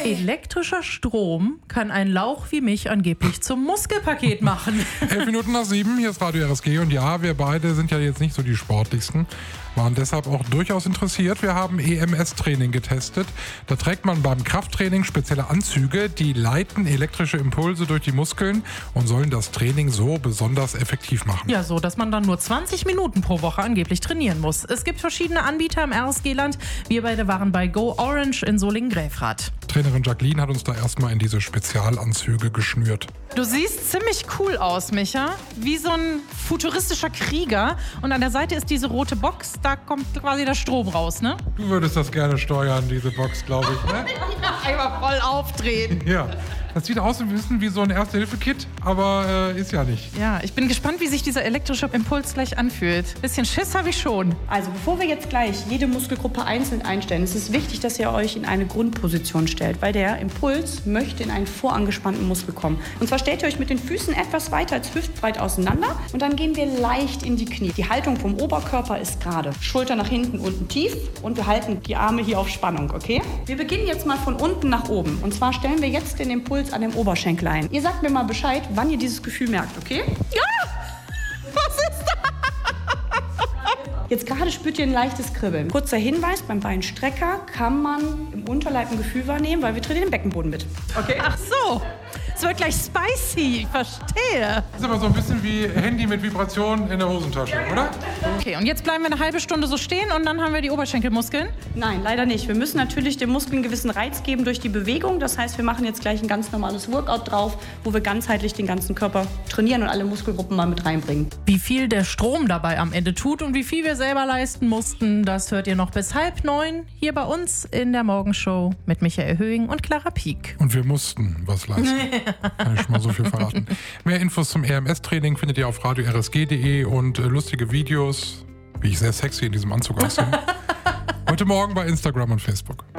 Elektrischer Strom kann ein Lauch wie mich angeblich zum Muskelpaket machen. 7:11, hier ist Radio RSG und ja, wir beide sind ja jetzt nicht so die sportlichsten, waren deshalb auch durchaus interessiert. Wir haben EMS-Training getestet. Da trägt man beim Krafttraining spezielle Anzüge, die leiten elektrische Impulse durch die Muskeln und sollen das Training so besonders effektiv machen. Ja, so, dass man dann nur 20 Minuten pro Woche angeblich trainieren muss. Es gibt verschiedene Anbieter im RSG-Land. Wir beide waren bei Go Orange in Solingen-Gräfrath. Trainerin Jacqueline hat uns da erstmal in diese Spezialanzüge geschnürt. Du siehst ziemlich cool aus, Micha. Wie so ein futuristischer Krieger. Und an der Seite ist diese rote Box. Da kommt quasi der Strom raus, ne? Du würdest das gerne steuern, diese Box, glaube ich, ne? Ja, einmal voll aufdrehen. Ja. Das sieht aus ein bisschen wie so ein Erste-Hilfe-Kit, aber ist ja nicht. Ja, ich bin gespannt, wie sich dieser elektrische Impuls gleich anfühlt. Bisschen Schiss habe ich schon. Also bevor wir jetzt gleich jede Muskelgruppe einzeln einstellen, ist es wichtig, dass ihr euch in eine Grundposition stellt, weil der Impuls möchte in einen vorangespannten Muskel kommen. Und zwar stellt ihr euch mit den Füßen etwas weiter als hüftbreit auseinander und dann gehen wir leicht in die Knie. Die Haltung vom Oberkörper ist gerade. Schulter nach hinten, unten tief und wir halten die Arme hier auf Spannung, okay? Wir beginnen jetzt mal von unten nach oben. Und zwar stellen wir jetzt den Impuls an dem Oberschenkel ein. Ihr sagt mir mal Bescheid, wann ihr dieses Gefühl merkt, okay? Ja! Was ist das? Jetzt gerade spürt ihr ein leichtes Kribbeln. Kurzer Hinweis, beim Beinstrecker kann man im Unterleib ein Gefühl wahrnehmen, weil wir trainieren den Beckenboden mit. Okay. Ach so. Es wird gleich spicy, ich verstehe. Das ist aber so ein bisschen wie Handy mit Vibration in der Hosentasche, oder? Okay, und jetzt bleiben wir eine halbe Stunde so stehen und dann haben wir die Oberschenkelmuskeln? Nein, leider nicht. Wir müssen natürlich dem Muskel einen gewissen Reiz geben durch die Bewegung. Das heißt, wir machen jetzt gleich ein ganz normales Workout drauf, wo wir ganzheitlich den ganzen Körper trainieren und alle Muskelgruppen mal mit reinbringen. Wie viel der Strom dabei am Ende tut und wie viel wir selber leisten mussten, das hört ihr noch bis 8:30 hier bei uns in der Morgenshow mit Michael Höhing und Clara Pieck. Und wir mussten was leisten. Kann ich schon mal so viel verraten. Mehr Infos zum EMS-Training findet ihr auf radiorsg.de und lustige Videos, wie ich sehr sexy in diesem Anzug aussehe. Heute Morgen bei Instagram und Facebook.